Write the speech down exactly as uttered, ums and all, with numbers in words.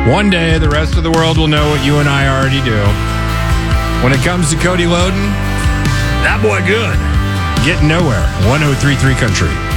One day, the rest of the world will know what you and I already do. When it comes to Cody Loden, that boy good. Getting nowhere. one oh three point three Country.